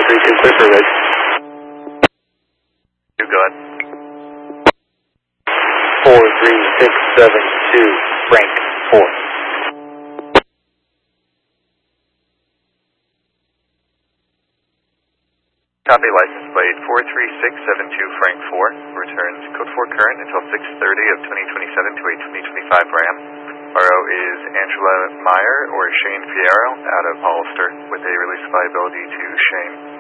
432, clear for red. You go ahead. 43672, Frank 4. Copy, license plate 43672 Frank 4, returns code 4 current until 6:30 of 2027 to a 2025 Ram. RO is Angela Meyer or Shane Fierro out of Hollister with a release of liability to Shane.